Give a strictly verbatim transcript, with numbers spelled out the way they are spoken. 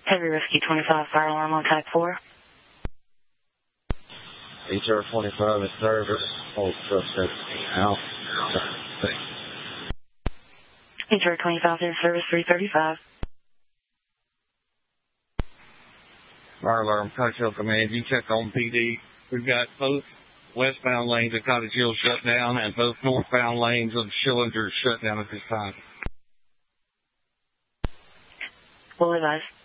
Heavy Rescue twenty-five, fire alarm on type four. H R twenty-five is service. Hold suspect out. H R twenty-five in service three thirty-five. Fire alarm, Cottage Hill Command. You check on P D. We've got both westbound lanes of Cottage Hill shut down and both northbound lanes of Schillinger shut down at this time. Well advised.